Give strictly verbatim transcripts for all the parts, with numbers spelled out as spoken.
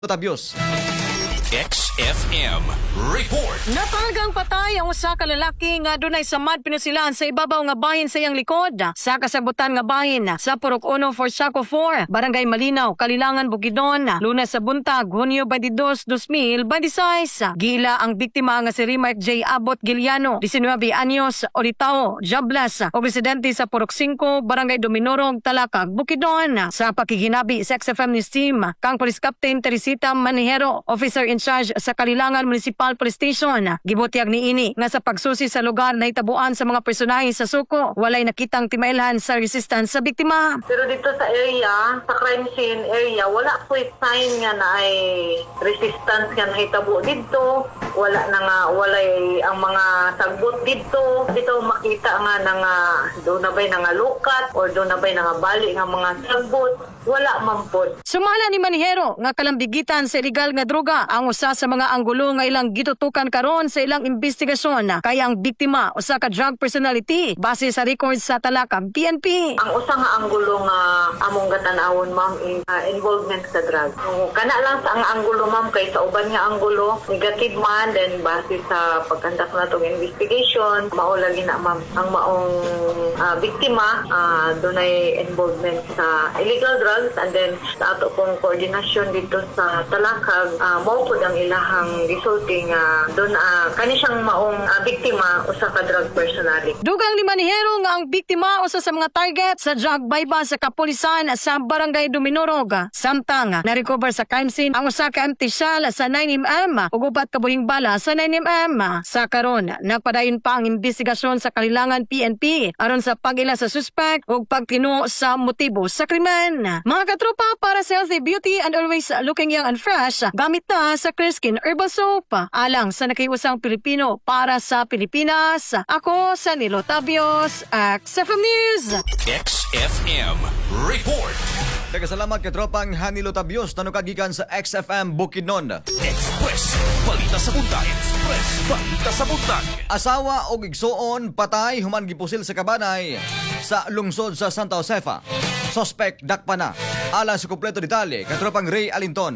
Tabios. X F M Report. Napagang patay ang usa ka lalaki nga dunay samad pinusilan sa ibabaw nga bahin sa iyang likod sa kasabutan nga bahin sa Purok uno for Saco four, Barangay Malinaw, Kalilangan, Bukidnon, Lunes sa buntag, Hunyo twenty-dos, two thousand twenty-six. Gila ang biktima nga si Rimark J. Abot Giliano, nineteen anyos, Olitao, Jablas, o residente sa Purok five, Barangay Dominorog, Talakag, Bukidnon. Sa pakikinabi sa X F M News Team, kang Police Captain Teresita Manihero, Officer in charge sa Kalilangan Municipal Police Station. Gibutyag niini nga sa pagsusi sa lugar na itabuan sa mga personahe sa suko, walay nakitang timailhan sa resistance sa biktima. Pero dito sa area, sa crime scene area, wala po sign nga na ay resistance nga nahitabo dito. Wala na nga, walay ang mga sagbot dito. Dito makita nga na nga doon na ba'y nga lukat or doon na ba'y nga bali nga mga sagbot. Wala man po. Sumala ni Manihero nga kalambigitan sa illegal nga droga ang usa sa mga anggulo nga ilang gitutukan karon sa ilang investigasyon, kaya ang biktima usa ka drug personality base sa records sa Talakag P N P. Ang usa nga anggulo nga among gatanawon ma'am in uh, involvement sa drug. So, kana lang sa ang anggulo ma'am kay sa uban nga anggulo negative man, then base sa pagkandak natong investigation mao lagi na ma'am ang maong uh, biktima uh, dunay involvement sa illegal drugs. And then sa ato pong koordinasyon dito sa Talakag, uh, mao po ang ilahang resulting uh, doon uh, kani siyang maong uh, biktima usa ka drug personality. Dugang ni Manihero nga ang biktima usa sa mga target sa drug bypass sa kapulisan sa Barangay Dominorog. Samtang na-recover sa crime scene ang usa ka empty shell sa nine millimeter ug upat ka buhing bala sa nine millimeter. Sa karon, nagpadayon pa ang investigasyon sa Kalilangan P N P aron sa pag-ila sa suspect ug pagtinuo sa motibo sa krimen. Mga katropa, para sa healthy beauty and always looking young and fresh, gamit na sa Clear Skin Herbal Soap. Alang sa nakiusang Pilipino para sa Pilipinas, ako sa Nilo Tabios, X F M News. X F M Report. Nagkasalamat katropang Hanilo Tabios tanukagikan sa X F M Bukidnon. Express Balita sa Buntag. Express Balita sa Buntag. Asawa o igsoon patay human gipusil sa kabanay sa lungsod sa Santa Josefa. Suspect dakpa na. Alang sa kumpleto detalye, katropang Ray Alinton.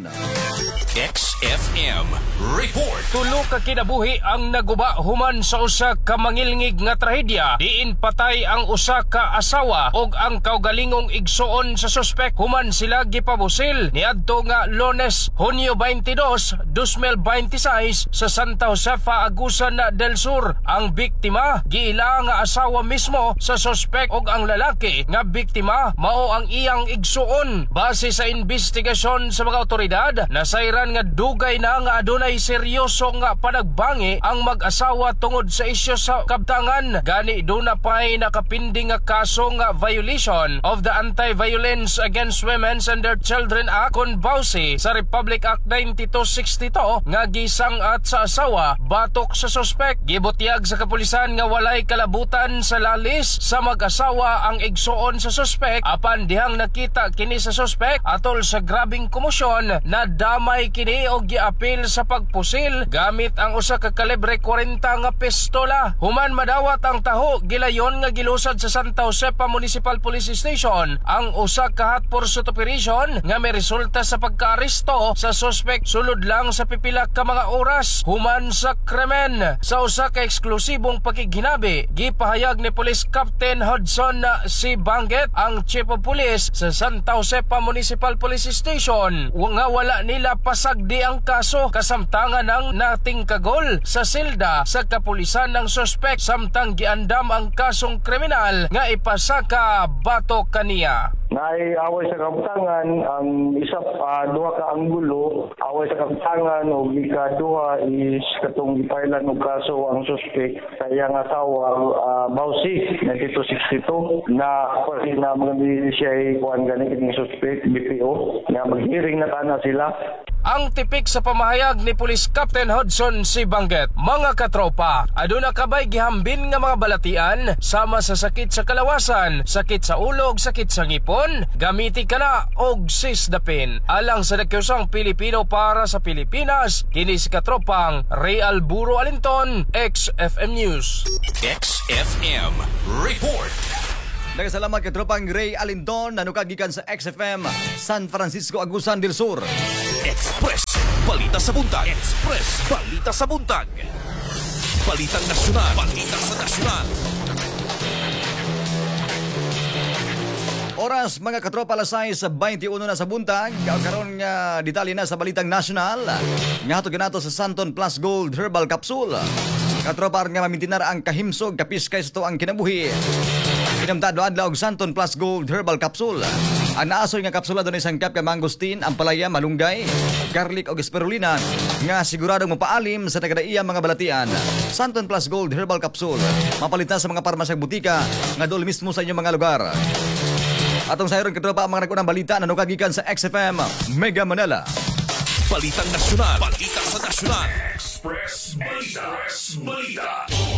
X F M Report. Tulo ka kinabuhi ang naguba human sa usa ka mangilngig nga trahedya. Diin patay ang usa ka asawa ug ang kaugalingong igsoon sa suspek human sila gipabusil niadto nga Lunes, Hunyo twenty-dos, two thousand twenty-six sa Santa Josefa, Agusan del Sur. Ang biktima giila nga asawa mismo sa suspek ug ang lalaki nga biktima mao ang iyang igsoon. Base sa investigasyon sa mga otoridad, nasayran nga dugay na nga adunay seryoso nga panagbangi ang mag-asawa tungod sa isyu sa kabtangan. Gani do na pay nakapinding nga kaso nga violation of the Anti-Violence Against Women and Their Children Act kon bawsi sa Republic Act ninety-two sixty-two nga gisang at sa asawa batok sa suspek. Gibutyag sa kapulisan nga walay kalabutan sa lalis sa mag-asawa ang igsoon sa suspek apan dihang nakita kini sa suspek atol sa grabing komosyon na damay kini og giapil sa pagpusil gamit ang usa ka kalibre forty nga pistola. Human madawat ang taho, gilayon nga gilusad sa Santa Josefa Municipal Police Station ang usa ka hot pursuit operation nga may resulta sa pagkaaresto sa suspect sulod lang sa pipila ka mga oras human sa krimen. Sa usa ka eksklusibong pakighinabi, gipahayag ni Police Captain Hudson C. Banget, ang Chief of Police sa Santa Josefa Municipal Police Station, nga wala nila pasagdi ang kaso kasamtangan ng nating kagol sa silda sa kapulisan ng suspek samtang giandam ang kasong kriminal nga ipasaka batok kaniya. Nay away sa kabtangan ang isa pa duha ka anggulo away sa kabtangan ug ikaduha is katong gipailan og kaso ang suspek sa iyang asawa uh, Bausi ninety-two sixty-two na pwede na mga siya kuan gani kining suspek B P O na mag-hearing na tana sila. Ang tipik sa pamahayag ni Police Captain Hudson C. Banget, mga katropa, aduna kabay gihambin nga mga balatian sama sa sakit sa kalawasan, sakit sa ulo, sakit sa ngipon, gamiti ka na og sisdapin. Alang sa nakiusang Pilipino para sa Pilipinas, kini si katropang Ray Alburo Alinton, X F M News. X F M Report. Nagasalamat kay tropang Ray Alindon na nukagikan sa X F M San Francisco, Agusan del Sur. Express Balita sa Buntag. Express Balita sa Buntag. Balitang nasyonal. Balita sa nasyonal. Oras mga katropa, alas sais twenty-one na sa buntag. Karon nga detalye na sa balitang nasyonal. Nga hatod ganato sa Santon Plus Gold Herbal Capsule. Katropa nga mamintinar ang kahimsog kapiskay sa tuang kinabuhi. Pinamtado adlaw og Santon Plus Gold Herbal Capsule. Ang naasoy nga kapsula doon isang kap ka mangosteen, ampalaya, malunggay, garlic o spirulina nga siguradong mapaalim sa nagkadaiya mga balatian. Santon Plus Gold Herbal Capsule. Mapalit na sa mga parmasyang butika nga doon mismo sa inyong mga lugar. Atong sayron katropa ang mga nakunang balita na nukagikan sa X F M Mega Manila. Balitang nasyonal. Balita sa nasyonal. Express Balita. Express Balita.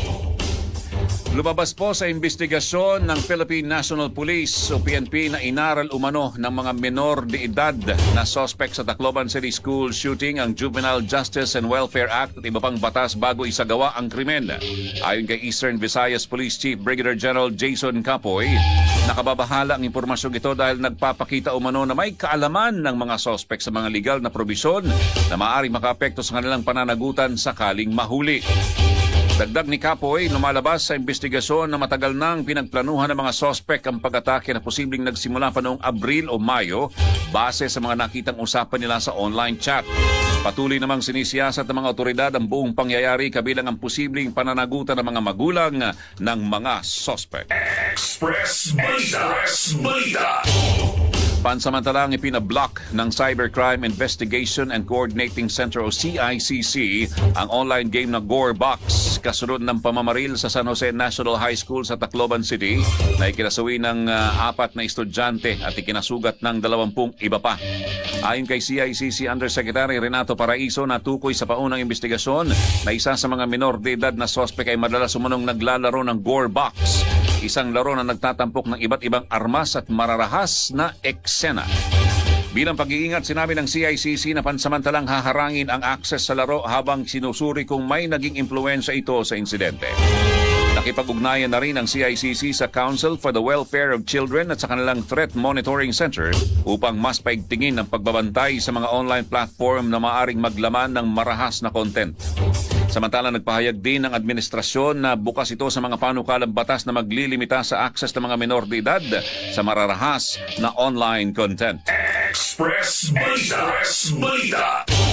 Lumabas po sa investigasyon ng Philippine National Police o P N P na inaral umano ng mga menor de edad na suspect sa Tacloban City School shooting ang Juvenile Justice and Welfare Act at iba pang batas bago isagawa ang krimen. Ayon kay Eastern Visayas Police Chief Brigadier General Jason Capoy, nakababahala ang impormasyong ito dahil nagpapakita umano na may kaalaman ng mga suspect sa mga legal na probisyon na maaaring makaapekto sa kanilang pananagutan sakaling mahuli. Dagdag ni Capoy, lumalabas sa investigasyon na matagal nang pinagplanuhan ng mga sospek ang pag-atake na posibleng nagsimula pa noong Abril o Mayo base sa mga nakitang usapan nila sa online chat. Patuloy namang sinisiyasat ng mga otoridad ang buong pangyayari kabilang ang posibleng pananagutan ng mga magulang ng mga sospek. Express Balita. Express Balita. Pansamantalang ipinablock ng Cybercrime Investigation and Coordinating Center o C I C C ang online game na Gore Box kasunod ng pamamaril sa San Jose National High School sa Tacloban City na ikinasawi ng uh, apat na estudyante at ikinasugat ng dalawampung iba pa. Ayon kay C I C C Undersecretary Renato Paraiso, natukoy sa paunang investigasyon na isa sa mga minor de edad na sospek ay madalas umanong naglalaro ng Gore Box, isang laro na nagtatampok ng iba't ibang armas at mararahas na eksena. Bilang pag-iingat, sinabi ng C I C C na pansamantalang haharangin ang access sa laro habang sinusuri kung may naging impluwensya ito sa insidente. Nakipag-ugnayan na rin ang C I C C sa Council for the Welfare of Children at sa kanilang Threat Monitoring Center upang mas paigtingin ang pagbabantay sa mga online platform na maaring maglaman ng marahas na content. Samantala, nagpahayag din ng administrasyon na bukas ito sa mga panukalang batas na maglilimita sa access ng mga menor de edad sa mararahas na online content. Express Balita. Express Balita.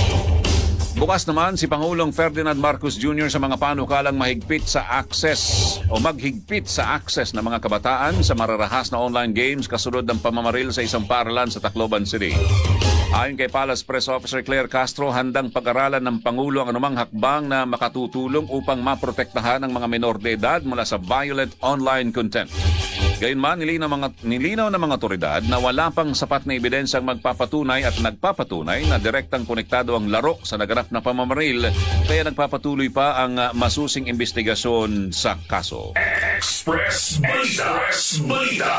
Bukas naman si Pangulong Ferdinand Marcos Junior sa mga panukalang mahigpit sa access o maghigpit sa access ng mga kabataan sa mararahas na online games kasunod ng pamamaril sa isang paaralan sa Tacloban City. Ayon kay Palace Press Officer Claire Castro, handang pag-aralan ng Pangulo ang anumang hakbang na makatutulong upang maprotektahan ang mga menor de edad mula sa violent online content. Gayunman, nilinaw, mga, nilinaw ng mga otoridad na wala pang sapat na ebidensyang magpapatunay at nagpapatunay na direktang konektado ang laro sa naganap na pamamaril, kaya nagpapatuloy pa ang uh, masusing investigasyon sa kaso. Express Balita. Express Balita.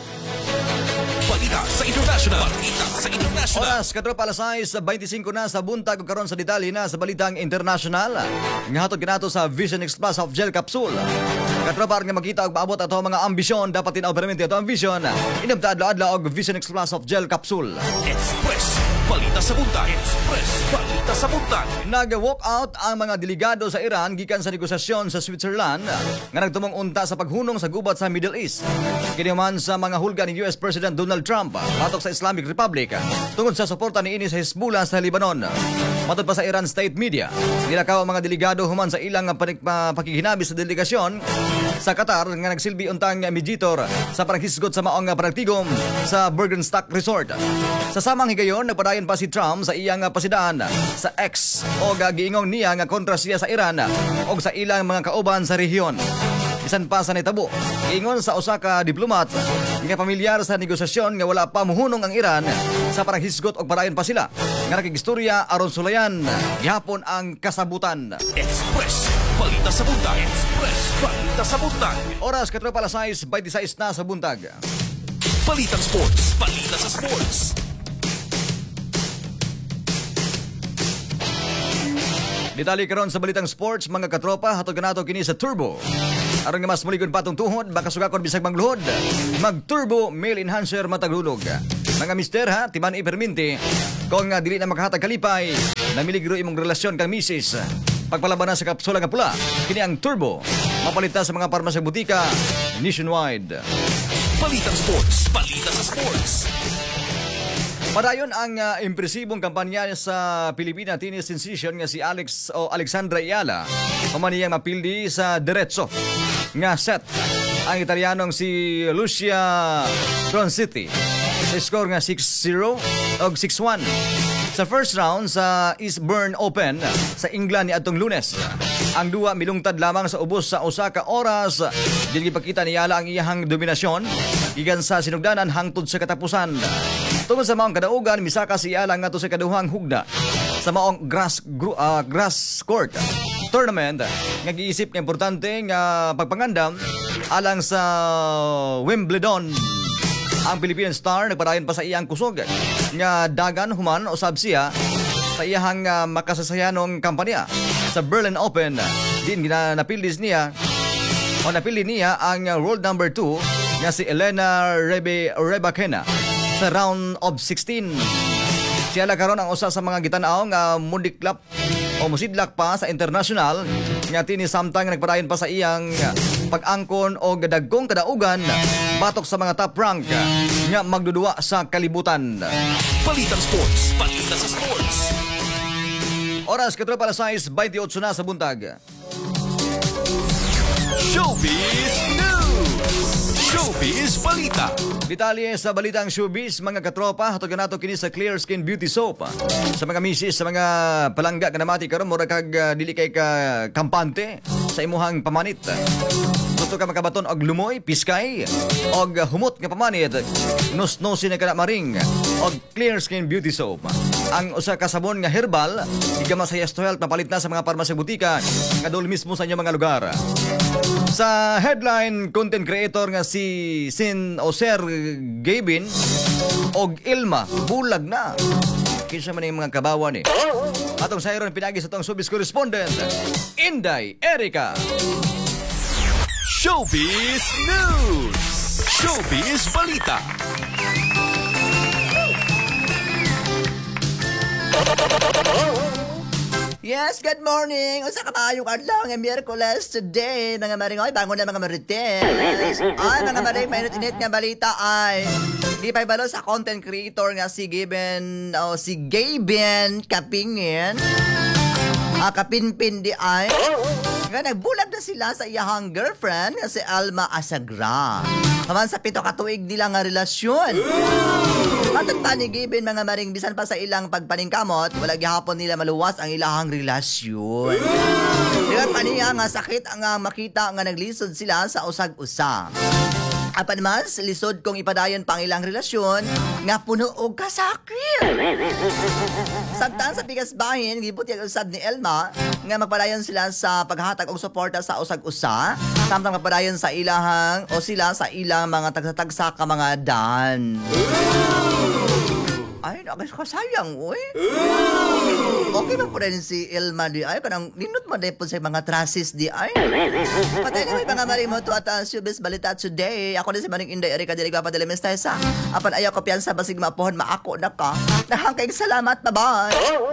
Balita sa international. Balita sa international. Oras katropa, alas sais twenty-five na sa buntag ug karon sa detalye na sa balitang international. Nga hatod ganato sa Vision X Plus of Gel Capsule. Katropa nga makita og maabot ato mga ambisyon, dapat tinaw permanente ato ang vision. Inabta adlaw-adlaw og Vision X Plus of Gel Capsule. Express Balita sa Buntag. Express Balita sa Buntag. Nag-walk out ang mga delegado sa Iran gikan sa negosasyon sa Switzerland nga nagtumong unta sa paghunong sa gubat sa Middle East. Kini man sa mga hulga ni U S President Donald Trump patok sa Islamic Republic tungod sa suporta niini sa Hezbollah sa Lebanon. Matod pa sa Iran State Media, nilakaw ang mga delegado human sa ilang pakikinabi sa delegasyon sa Qatar nga nagsilbi untang mediator sa panghisgot sa maong panagtigom sa Bergenstock Resort. Sa samang higayon, nagpadayon pa si Trump sa iyang pasidaan sa X o giingong niya nga kontra siya sa Iran o sa ilang mga kauban sa rehiyon. Bisan pa sa nitabo, ingon sa usa ka diplomat nga pamilyar sa negosasyon nga wala pa muhunong ang Iran sa panghisgot og padayon pa sila nga nakigistorya aron sulayan gihapon ang kasabutan. Express Balita sa Buntag. Express Balita sa Buntag. Oras katropa, alas sais twenty-six na sa buntag. Balitang Sports. Balita sa Sports. Detalye karon sa balitang sports mga katropa, hatod kanato kini sa Turbo Aron nga mas muligon patong tuhod, baka sugakon bisag magluhod. Mag-turbo male enhancer matagulog. Mga mister ha, timan iperminti. Kung nga dili na makahatag kalipay, namiligro imong relasyon kang misis. Pagpalaban na sa kapsula nga pula, kini ang turbo. Mapalita sa mga parmasya butika nationwide. Balitang sports, balita sa sports. Padayon ang uh, impresibong kampanya sa Pilipina tennis sensation nga si Alex o Alexandra Ayala. Pamaniyang mapildi sa diretso nga set ang Italianong si Lucia Tronciti. Sa score nga six zero o six one. Sa first round sa Eastbourne Open sa England ni atong Lunes. Ang duwa milungtad lamang sa ubos sa usa ka oras. Dili gipakita ni Ayala ang iyahang dominasyon gikan sa sinugdanan hangtod sa katapusan. Tungod sa maong kadaugan, misaka si Ayala nga to sa kaduhang hugda sa maong grass gru, uh, grass court tournament nga giisip nga importante nga pagpangandam alang sa Wimbledon. Ang Philippine star nagpadayon pa sa iyang kusog nga dagan human usab siya sa iyang uh, makasasayanong kampanya sa Berlin Open. Din gina napildis niya o napili niya ang uh, world number two nga si Elena Rebe Rybakina sa round of sixteen. Siya la karon ang usa sa mga gitanaw nga mundiklap o musidlak pa sa international nga tini samtang nagpadayon pa sa iyang pag-angkon o gadagkong kadaugan batok sa mga top rank nga magdudua sa kalibutan. Balitang sports, balita sa sports. Oras katro para sa twenty-eight na sa buntag. Showbiz News! Showbiz Balita! Detalye sa balitang showbiz, mga katropa, hatod ka nato kini sa Clear Skin Beauty Soap. Sa mga misis, sa mga palangga kanamati karon mura kag uh, dili kay ka kampante sa imuhang pamanit. Gusto ka makabaton og lumoy, piskay, og humot nga pamanit, nus-nosin na kana maring, og Clear Skin Beauty Soap. Ang usa ka sabon nga herbal, igama sa Yes to Health, mapalit na sa mga parmasya butika, nga dol mismo sa inyong mga lugar. Sa headline, content creator nga si Sin o Sir Gavin og Ilma, bulag na. Kinsa man yung mga kabawan eh. Atong sayron pinagi sa tong showbiz correspondent, Inday Erica. Showbiz News! Showbiz Balita! Yes, good morning. Usa ka tayong adlaw nga Miyerkules today. Mga maring, oy, bangon na mga marites. Ay, mga maring, mainit-init nga balita ay di pa'y balo sa content creator nga si Gaben, o si Gaben Kapingin. Ah, Kapinpin di ay. Nga nagbulag na sila sa iyahang girlfriend nga si Alma Asagra. Kaman sa pito katuig nila nga relasyon. Matag pa ni Gaben, mga maring, bisan pa sa ilang pagpaningkamot, wala gihapon nila maluwas ang ilahang relasyon. Diyan pa niya nga sakit ang uh, makita nga naglisod sila sa usag-usa. Apan mas, lisod kong ipadayon pang ilang relasyon nga puno og kasakit. Sagtan sa pigas bahin, gibot yung usad ni Elma nga magpadayon sila sa paghatag og suporta sa usag-usa, samtang magpadayon sa ilahang o sila sa ilang mga tagsa-tagsa ka mga dan. Ay, nakasayang, uy. Okay ba po rin si Elma di ay? Kanang ninot mo din po sa mga trasis di ay. Patay na may mga maring mo to at uh, showbiz balita today. Ako din si Maring Inday Erika Dilig Papadala Mestesa. Apan ayaw ko piyansa basig mapohon maako na ka. Nahangkay salamat, bye-bye.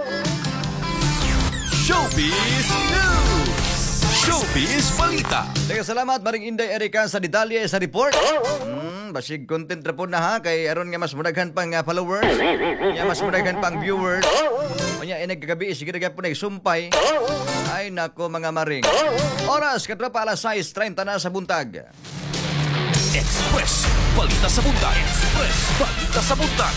Showbiz News! Showbiz Balita! Teka, salamat Maring Inday Erika sa detalye sa report. Hmm, basig content ra po na ha kay aron nga mas mudaghan pang uh, followers. Nga mas mudaghan pang viewers. Unya inag kagabi sige ra po nagsumpay. Ay nako mga maring. Oras kadto pa alas sais treinta na sa buntag. Express Balita sa Buntag! Express Balita sa Buntag!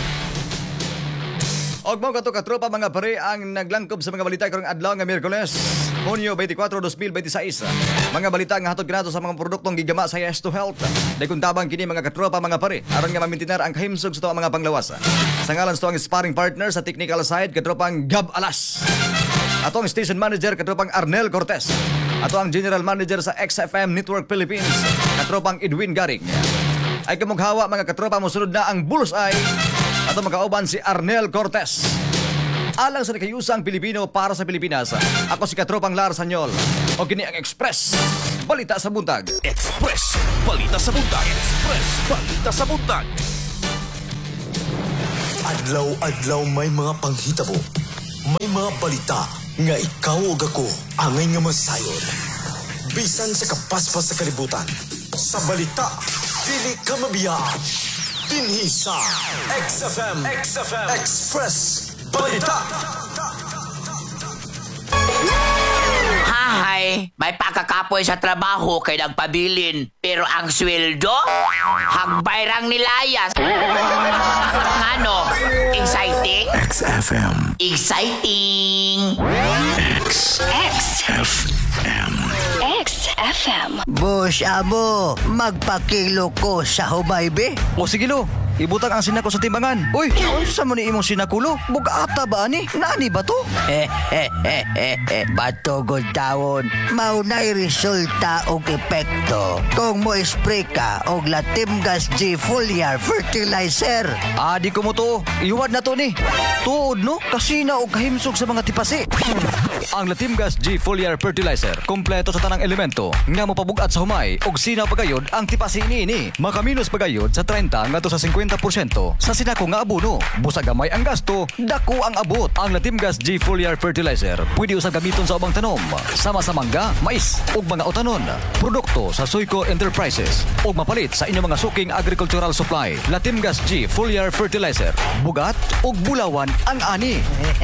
Og mo kato katropa mga pare ang naglangkob sa mga balita karong adlaw nga Miyerkules, Hunyo twenty-four, twenty twenty-six. Mga balita nga hatod kanato sa mga produktong gigama sa Yes to Health. Daygon tabang kini mga katropa mga pare aron nga mamintinar ang kahimsog sa tuwa mga panglawas. Sa ngalan sa tuwang sparring partner sa technical side katropang Gab Alas. Atong station manager katropang Arnel Cortez. Ato ang general manager sa X F M Network Philippines katropang Edwin Garing. Ay kamughawa mga katropa mo sunod na ang bullseye. Ato magkauban si Arnel Cortez. Alang sa nakayusang Pilipino para sa Pilipinas. Ako si Katropang Lar Sanyol. O kini ang Express Balita sa Buntag. Express Balita sa Buntag. Express Balita sa Buntag. Adlaw-adlaw may mga panghitabo. May mga balita nga ikaw o ako angay nga masayon. Bisan sa kapaspas sa kalibutan. Sa balita, dili ka mabiyaan. Dinhi sa X F M, X F M, Express Balita. Hahay, may pagkakapoy sa trabaho kay nagpabilin. Pero ang sweldo, hagbayrang nilayas. Ano? Exciting? X F M. Exciting! X. X! F M. X F M. Boss amo, magpakilo ko sa humaybe. O sige lo, ibutang ang sinako sa timbangan. Uy, unsa mo ni imong sinakulo? Bugata ba ani? Nani ba to? Bato gud tawon, maunay resulta og epekto kung mo spray ka og Latimgas G Foliar Fertilizer. Adi ko mo to. Iwad na to ni. Tuod no, kasina og kahimsog sa mga tipasi. Ang Latimgas G Foliar Fertilizer, kompleto sa tanang elemento nga mopabugat sa humay og sinaw pagayod ang tipasi niini. Makaminos pagayod sa thirty ngadto sa fifty porsyento sa sinako nga abono. Busa gamay ang gasto, dako ang abot. Ang Latimgas G Foliar Fertilizer pwede usab gamiton sa ubang tanom, sama sa mangga, mais ug mga utanon. Produkto sa Soycor Enterprises ug mapalit sa inyong mga suking agricultural supply. Latimgas G Foliar Fertilizer, bugat ug bulawan ang ani.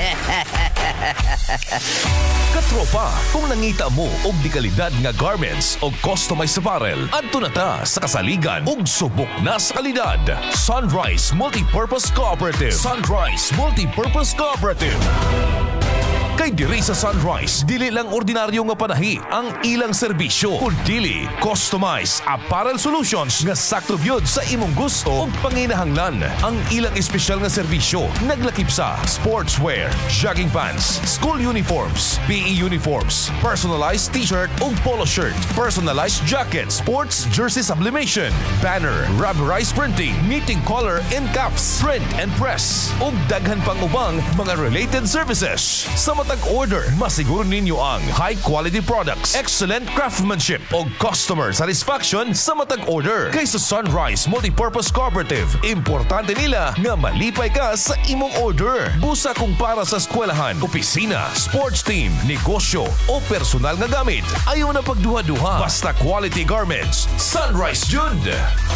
Katropa, kung nangita mo og di kalidad nga garments o customized apparel, adto na ta sa kasaligan ug subok na sa kalidad. Sunrise Multipurpose Cooperative. Sunrise Multipurpose Cooperative. Kay diri sa Sunrise, dili lang ordinaryo nga panahi ang ilang serbisyo, kundi customized apparel solutions nga sakto gyud sa imong gusto ug panginahanglan. Ang ilang espesyal nga serbisyo naglakip sa sportswear, jogging pants, school uniforms, P E uniforms, personalized t-shirt ug polo shirt, personalized jacket, sports jersey sublimation, banner, rubberized printing, knitting collar and caps, print and press ug daghan pang ubang mga related services. Sa matag order, masiguro ninyo ang high quality products, excellent craftsmanship o customer satisfaction sa matag order. Kay sa Sunrise Multipurpose Cooperative, importante nila nga malipay ka sa imong order. Busa kung para sa eskwelahan, opisina, sports team, negosyo o personal nga gamit, ayaw na pagduha-duha. Basta quality garments, Sunrise Jud.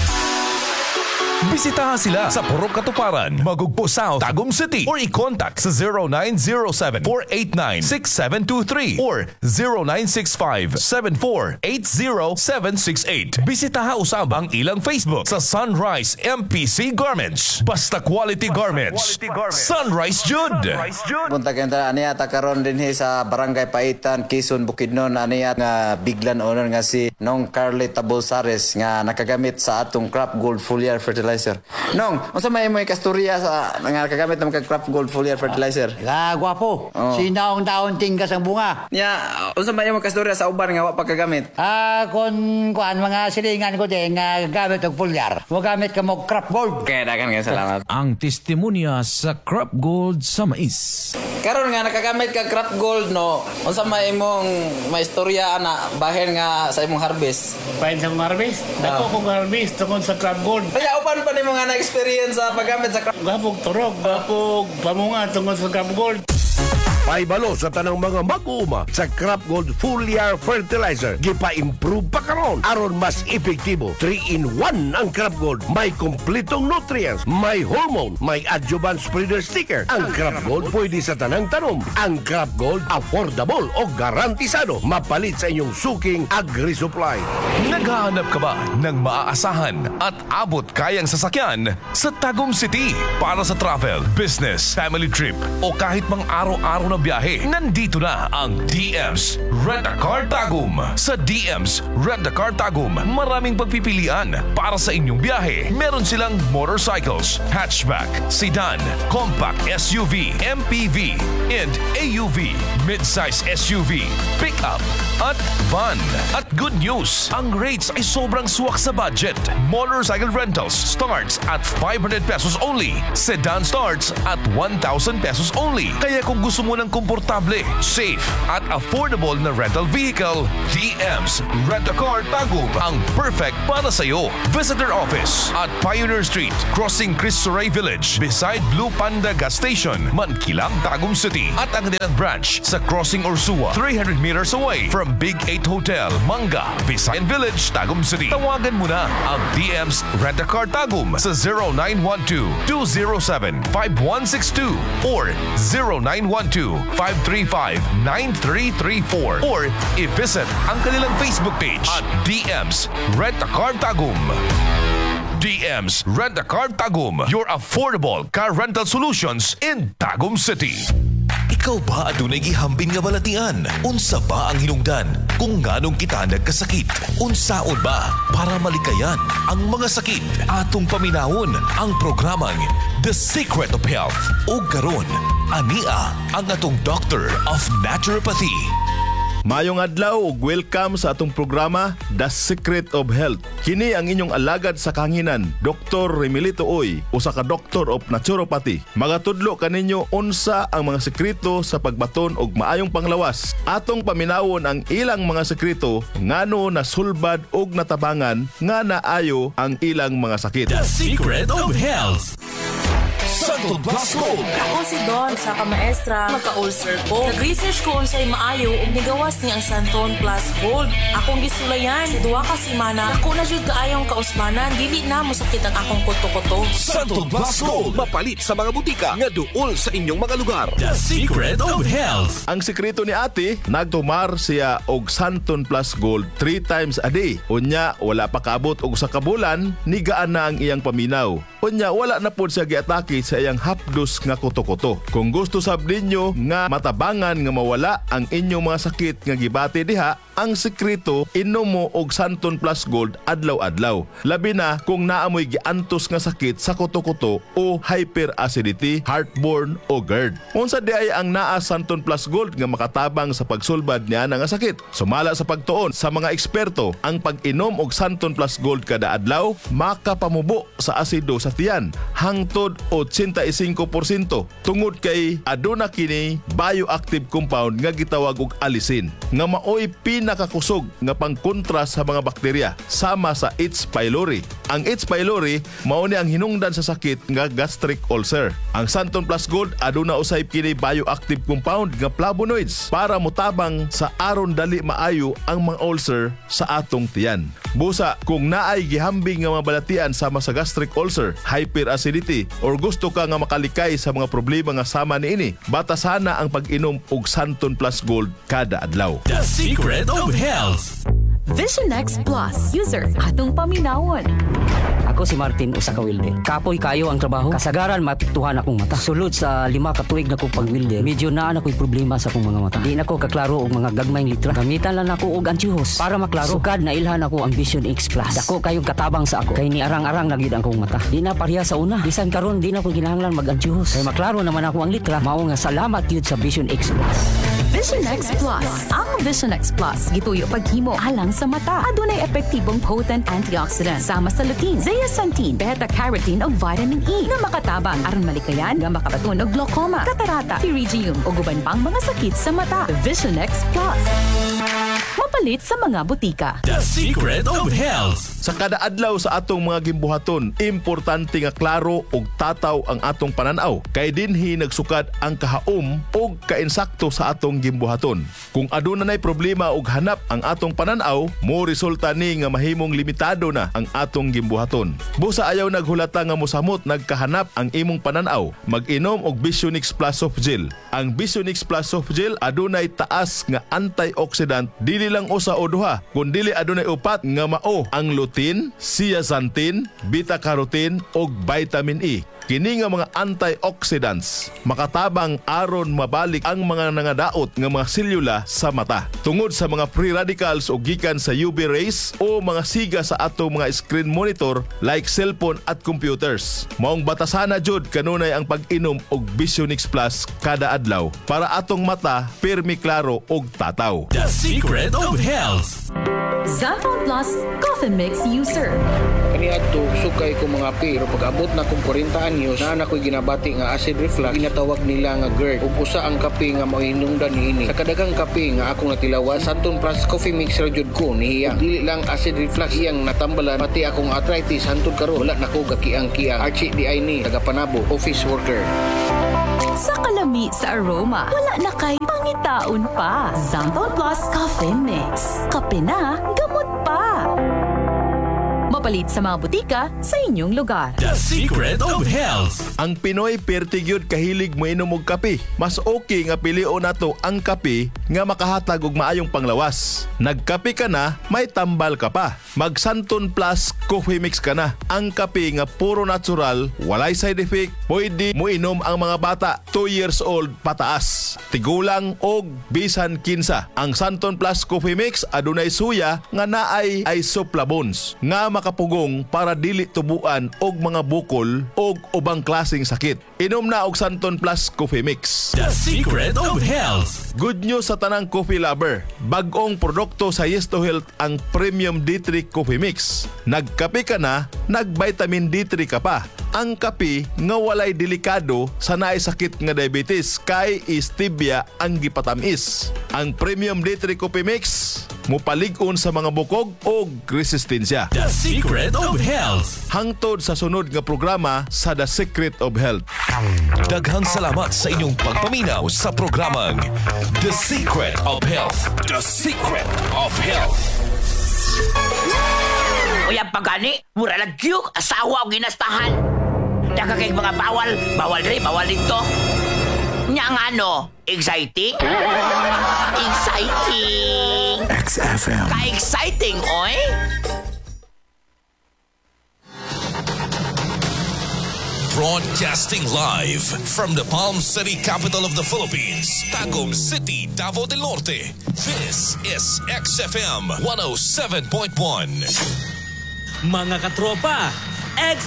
Bisitahan sila sa Purok Katuparan, Magugpo South, Tagum City or i-contact sa zero nine zero seven, four eight nine, six seven two three or zero nine six five, seven four eight zero seven six eight. Bisitahan usab ang ilang Facebook sa Sunrise M P C Garments. Basta quality garments, Sunrise Jud. Punta kenta aniya ta karon dinhi sa Barangay Paitan, Quezon, Bukidnon. Aniya nga biglan owner nga si Nong Carly Tabulsares nga nakagamit sa atong Crop Gold Foliar Fertilizer. Nong, unsa may mo ikastorya sa nga nakagamit ng Crop Gold Foliar Fertilizer? Ah, gwapo. Oh. Sinaong daon tinggas ang bunga. Ya, unsa may mo ikastorya sa uban nga wa pagkagamit? Ah, kon kuan mga silingan ko din nga gamit og foliar. Mo gamit ka mo Crop Gold. Kaya dagan nga salamat. Ang testimonya sa Crop Gold sa mais. Karon nga nakagamit ka Crop Gold no. Unsa may imong maistorya ana bahin nga sa imong harvest? Bahin sa imong harvest? Dako Oh. kong harvest tungod sa Crop Gold. Kaya upan pa nimo nga na-experience sa paggamit sa Crop. Gapog turog, gapog pamunga tungod sa Crop Gold. Paibalo sa tanang mga mag-uuma sa Crop Gold Foliar Fertilizer. Gipa-improve pa karon aron mas epektibo. three in one ang Crop Gold. May kompletong nutrients, may hormone, may adjuvant spreader sticker. Ang Crop Gold pwede sa tanang tanom. Ang Crop Gold affordable o garantisado. Mapalit sa inyong suking agri-supply. Naghahanap ka ba ng maaasahan at abot kayang sasakyan sa Tagum City para sa travel, business, family trip o kahit mang araw-araw na biyahe? Nandito na ang D M's Rent-A-Car Tagum. Sa D M's Rent-A-Car Tagum, maraming pagpipilian para sa inyong biyahe. Meron silang motorcycles, hatchback, sedan, compact S U V, M P V, and A U V, mid-size S U V, pickup, at van. At good news, ang rates ay sobrang swak sa budget. Motorcycle rentals starts at five hundred pesos only. Sedan starts at one thousand pesos only. Kaya kung gusto mo ng komportable, safe at affordable na rental vehicle, D M's Rent-A-Car Tagum ang perfect para sa iyo. Visit their office at Pioneer Street, crossing Cristo Rey Village, beside Blue Panda Gas Station, Mankilang, Tagum City, at ang kanilang branch sa Crossing Ursua, three hundred meters away from Big eight Hotel, Manga, Visayan Village, Tagum City. Tawagan mo na ang D M's Rent-A-Car Tagum sa zero nine one two, two zero seven, five one six two or zero nine one two, five three five, nine three three four or i-visit ang kanilang Facebook page at D M's Rent-A-Car Tagum. D M's Rent-A-Car Tagum, your affordable car rental solutions in Tagum City. Ikaw ba adunay gihambin nga balatian? Unsa ba ang hinungdan? Kung nganong kita nagkasakit? Unsaon ba para malikayan ang mga sakit? Atong paminawon ang programang The Secret of Health. O karon, ania ang atong Doctor of Naturopathy. Mayong adlaw ug welcome sa atong programa The Secret of Health. Kini ang inyong alagad sa kahanginan, Doktor Remilito Oy, usa ka Doctor of Naturopathy. Magatudlo kaninyo unsa ang mga sekreto sa pagbaton og maayong panglawas. Atong paminawon ang ilang mga sekreto ngano nasulbad og natabangan nga naayo ang ilang mga sakit. The Secret of Health. Santo Blasco. Ako si Don sa kamaestra, magka-ulcer ko. Nag-research ko unsay maayo ug nigawas ni ang Santon Plus Gold. Akong gisulayan, duwa ka semana. Ako na jud kaayong kausmanan, dili na mosakit ang akong kuto-kuto. Santo Blasco, mapalit sa mga butika nga duol sa inyong mga lugar. The Secret of Health. Ang sekreto ni ate, nagtumar siya og Santon Plus Gold three times a day. Unya, wala pa kaabot og sa kabulan, nigaan na ang iyang paminaw. Unya, wala na pod siya giatake sa iyang hapdos nga kuto-kuto. Kung gusto sab ninyo nga matabangan nga mawala ang inyong mga sakit nga gibati diha, ang sekreto inom mo og Santon Plus Gold adlaw-adlaw. Labi na kung naamoy giantos nga sakit sa kuto-kuto o hyperacidity, heartburn o GERD. Unsa di ay ang naa Santon Plus Gold nga makatabang sa pagsulbad niya nga sakit. Sumala sa pagtuon sa mga eksperto, ang pag-inom og Santon Plus Gold kada adlaw makapamubo sa asido sa tiyan hangtod eighty-five percent tungod kay aduna kini bioactive compound nga gitawag og alisin nga maoy pinakakusog nga pangkontra sa mga bakterya sama sa H. pylori. Ang H. pylori mao ni ang hinungdan sa sakit nga gastric ulcer. Ang Santon Plus Gold aduna usay kini bioactive compound nga flavonoids para motabang sa aron dali maayo ang mga ulcer sa atong tiyan. Busa kung naay gihambing nga mabalatian sama sa gastric ulcer, hyperacidity or gusto ka nga makalikay sa mga problema nga sama niini, batasana ang pag-inom og Santon Plus Gold kada adlaw. The Secret of Health. Vision X Plus. User, atong paminawon. Ako si Martin usa ka welder. Kapoy kayo ang trabaho. Kasagaran mapiktuhan akong mata. Sulod sa lima ka tuig na kong pag-welder, medyo naa na ko'y problema sa akong mga mata. Di na ko kaklaro og mga gagmayng litra. Gamitan lang ako og antihuos para maklaro. Sukad na ilhan ako ang Vision X Plus. Dako kayong katabang sa ako. Kay ni arang-arang na gyud ang kong mata. Di na pareha sa una. Bisan karon di na ko kinahanglan mag-antihuos. Kay maklaro naman ako ang litra. Mao nga salamat gyud sa Vision X Plus. Vision X Plus. Ang Vision X Plus gituyo paghimo alang sa mata. Adunay epektibong potent antioxidant sama sa lutein, zeaxanthin, beta-carotene ug vitamin E na makatabang aron malikayan nga makabaton og glaucoma, catarata, pterygium ug uban pang mga sakit sa mata. Vision X Plus. Mapalit sa mga butika. The Secret of Health. Sa kada adlaw sa atong mga gimbuhaton, importante nga klaro ug tataw ang atong pananaw. Kay dinhi nagsukad ang kahaom ug kainsakto sa atong gimbuhaton. Kung aduna nay problema ug hanap ang atong pananaw, mo resulta ni nga mahimong limitado na ang atong gimbuhaton. Busa ayaw naghulata nga mosamot nagkahanap ang imong pananaw, mag-inom og Vision X Plus Soft Gel. Ang Vision X Plus Soft Gel adunay taas nga antioxidant, dili lang usa o duha, kundi adunay upat nga mao ang lutein, zeaxanthin, beta-carotene ug vitamin E. Kini nga mga antioxidants makatabang aron mabalik ang mga nangadaot nga mga selula sa mata tungod sa mga free radicals o gikan sa U V rays o mga siga sa atong mga screen monitor like cellphone at computers. Maong batasana jud kanunay ang pag-inom og Vision X Plus kada adlaw para atong mata pirmi klaro og tataw. The Secret of Health. Xanthone Plus Coffee Mix User. kaniadto sukay ko mga pero pag abot na kong forty anyos na anak ko'y ginabati nga acid reflux ginatawag nila nga GERD ug usa ang kape nga mahinungdan niini. Sa kadagang kape nga akong natilawan Santon Plus Coffee Mix ra jud ko niya. Dili lang acid reflux iyang natambalan pati akong arthritis hantod karon wala nako gakiang-kiang. Archie di ay ni taga Panabo office worker. Sa kalami sa aroma, wala na kay pangitaon pa. Santon Plus Coffee Mix. Kape na, gamot pa. Mapalit sa mga butika sa inyong lugar. The Secret of Health. Ang Pinoy pertigyud kahilig mo inom og kape. Mas okay nga pilion nato ang kape nga makahatag og maayong panglawas. Nagkape ka na, may tambal ka pa. Mag Santon Plus Coffee Mix ka na. Ang kape nga puro natural, walay side effect, pwede mo inom ang mga bata two years old pataas. Tigulang og bisan kinsa. Ang Santon Plus Coffee Mix adunay suya nga naay isoflavones nga makapugong para dili tubuan og mga bukol og ubang klaseng sakit. Inom na og Santon Plus Coffee Mix. The Secret of Health. Good news sa tanang coffee lover. Bag-ong produkto sa Yes to Health ang Premium D three Coffee Mix. Nagkape ka na, nag-vitamin D three ka pa. Ang kape nga walay delikado sa naay sakit nga diabetes kay stevia ang gipatamis. Ang Premium D three Coffee Mix mupalig-on sa mga bukog o resistensya. The Secret of Health. Hangtod sa sunod nga programa sa The Secret of Health. Daghang salamat sa inyong pagpaminaw sa programang The Secret of Health. The Secret of Health. O yan pagani, mura lang gyud asawa o ginastahan. Daga kay mga bawal, bawal rin, bawal dito. Nya nga ano, exciting? Exciting! X F M. Ka-exciting, oy! Broadcasting live from the Palm City, capital of the Philippines, Tagum City, Davao del Norte. This is X F M one oh seven point one. Mga katropa, X